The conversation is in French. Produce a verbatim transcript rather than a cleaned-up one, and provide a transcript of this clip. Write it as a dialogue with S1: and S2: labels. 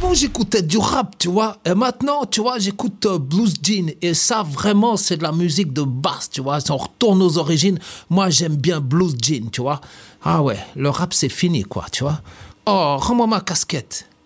S1: avant, j'écoutais du rap, tu vois. Et maintenant, tu vois, j'écoute euh, Blues Jean. Et ça, vraiment, c'est de la musique de basse, tu vois. Si on retourne aux origines, moi, j'aime bien Blues Jean, tu vois. Ah ouais, le rap, c'est fini, quoi, tu vois. Oh, rends-moi ma casquette.